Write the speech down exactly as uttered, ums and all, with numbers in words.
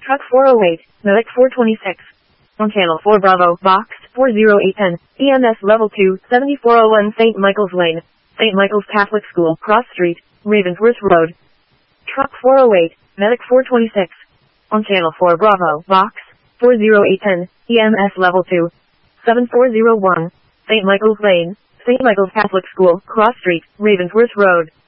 Truck four oh eight, Medic four twenty-six. On Channel four Bravo, Box four oh eight one oh, E M S Level two, seventy-four oh one Saint Michael's Lane, Saint Michael's Catholic School, Cross Street, Ravensworth Road. Truck four oh eight, Medic four twenty-six. On Channel four Bravo, Box four oh eight one oh, E M S Level two, seventy-four oh one, Saint Michael's Lane, Saint Michael's Catholic School, Cross Street, Ravensworth Road.